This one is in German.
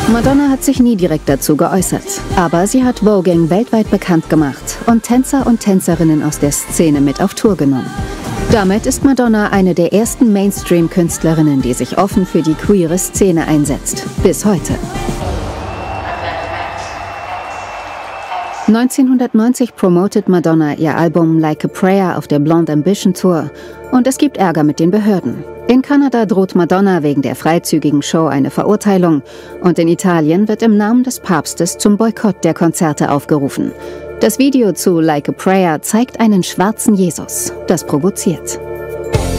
Madonna hat sich nie direkt dazu geäußert, aber sie hat Voging weltweit bekannt gemacht und Tänzer und Tänzerinnen aus der Szene mit auf Tour genommen. Damit ist Madonna eine der ersten Mainstream-Künstlerinnen, die sich offen für die queere Szene einsetzt. Bis heute. 1990 promotet Madonna ihr Album Like a Prayer auf der Blonde Ambition Tour und es gibt Ärger mit den Behörden. In Kanada droht Madonna wegen der freizügigen Show eine Verurteilung und in Italien wird im Namen des Papstes zum Boykott der Konzerte aufgerufen. Das Video zu Like a Prayer zeigt einen schwarzen Jesus. Das provoziert.